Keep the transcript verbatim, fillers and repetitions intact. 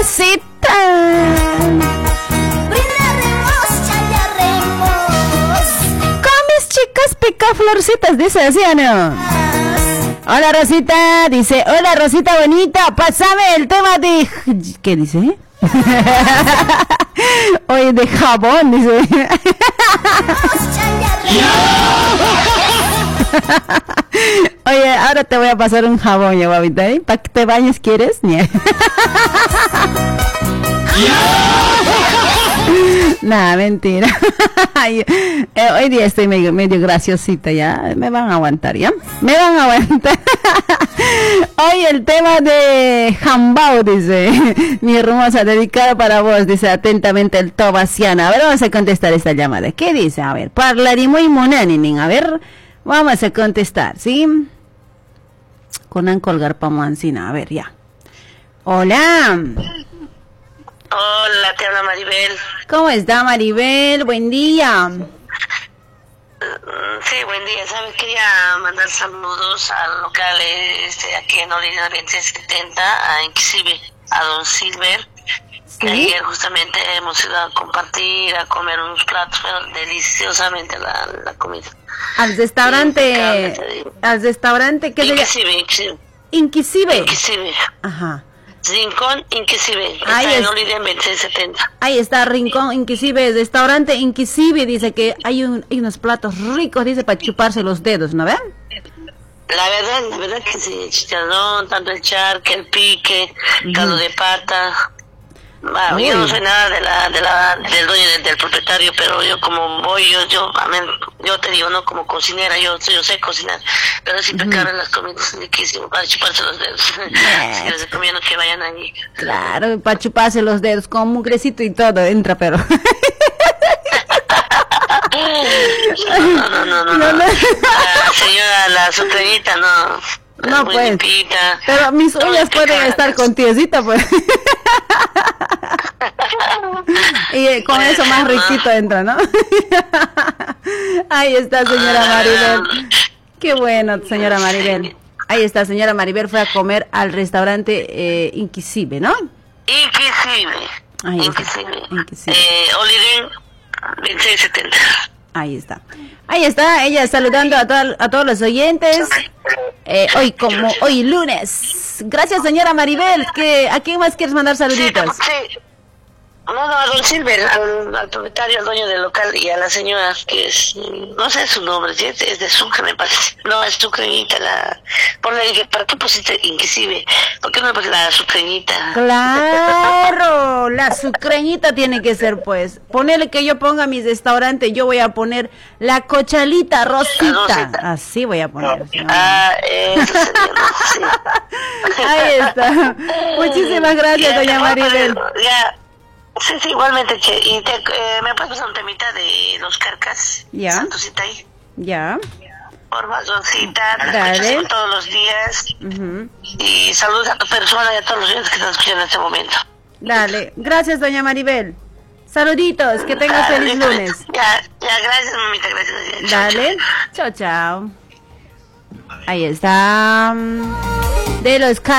Cita. Con mis chicas pica florcitas, dice así, ¿o no? Hola Rosita, dice, hola Rosita bonita, pásame el tema de... ¿Qué dice? Oye, de jabón, dice. Oye, ahora te voy a pasar un jabón, ya, babita, ¿eh? ¿Para que te bañes quieres? Nada, mentira. Ay, eh, hoy día estoy medio, medio graciosita, ya. Me van a aguantar, ¿ya? Me van a aguantar. Hoy el tema de Jambao, dice. Mi hermosa, dedicada para vos, dice atentamente el Tobasiana. A ver, vamos a contestar esta llamada. ¿Qué dice? A ver, parlarimo y monaninin. A ver, vamos a contestar, ¿sí? Conan colgar pamuancina. A ver, ya. Hola. Hola, te habla Maribel. ¿Cómo está Maribel? Buen día. Sí, buen día. ¿Sabes? Quería mandar saludos al local este, aquí en Olina veintiséis setenta, a inclusive a Don Silver. ¿Sí? Ayer justamente hemos ido a compartir, a comer unos platos, pero deliciosamente la, la comida. Al restaurante, sí, al restaurante que Inclusive, inclusive. Inclusive. Inclusive. Ajá. Rincón Inclusive, ahí está es, en Olivia veintiséis setenta. Ahí está, Rincón Inclusive, restaurante Inclusive, dice que hay, un, hay unos platos ricos, dice, para chuparse los dedos, ¿no ven? La verdad, la verdad que sí, chicharrón, tanto el charque, el pique, uh-huh. caldo de pata. Bueno, yo no soy nada de la, de la, del dueño, del, del propietario, pero yo como voy, yo, yo, amén, yo te digo, no como cocinera, yo, yo sé cocinar, pero es impecable uh-huh. las comidas, riquísimo, para chuparse los dedos. Yes. Les recomiendo que vayan allí. Claro, para chuparse los dedos, con mugrecito y todo, entra, pero... no, no, no, no, no, no. La señora, la sucreñita, no. No, pues, limpita, pero mis uñas pueden estar con tiesita, pues. Y eh, con eso más riquito entra, ¿no? Ahí está, señora Maribel. Qué bueno, señora Maribel. Ahí está, señora Maribel fue a comer al restaurante eh, Inclusive, ¿no? Inclusive. Ahí Inclusive. Inclusive. Eh, Olivén veintiséis setenta. Ahí está. Ahí está, ella saludando a, to- a todos los oyentes. Eh, hoy como hoy lunes. Gracias, señora Maribel. ¿Qué, ¿A quién más quieres mandar saluditos? Sí, sí. No, no, a Don Silver, al, al propietario, al dueño del local, y a la señora que es, no sé su nombre, ¿sí? es de Sucre, me parece. No, es Sucreñita, la... Ponle, ¿para qué pusiste Inclusive? ¿Por qué no le pusiste la Sucreñita? Claro, la Sucreñita tiene que ser, pues. Ponele que yo ponga mi restaurante, yo voy a poner la Cochalita Rosita. Rosita. Así voy a poner. ¿No? Ah, eso sería, no, sí. Ahí está. Muchísimas gracias, doña Maribel. Ya. Sí, sí, igualmente, che. Y te, eh, ¿me puedes pasar un temita de los Carcas? Ya. Santosita ahí. Ya. Por mazoncita, te escuchas todos los días. Uh-huh. Y saludos a tu persona y a todos los oyentes que están escuchando en este momento. Dale. Gracias, doña Maribel. Saluditos, que tengas ah, feliz listo, lunes. Ya, ya, gracias, mamita, gracias. Dale. Chao, chao. Ahí está. De los